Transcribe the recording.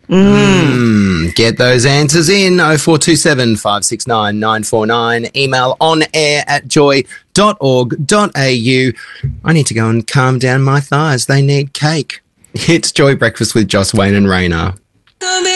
Get those answers in 0427 569 949. Email onair@joy.org.au. I need to go and calm down my thighs. They need cake. It's Joy Breakfast with Joss, Wayne and Rainer.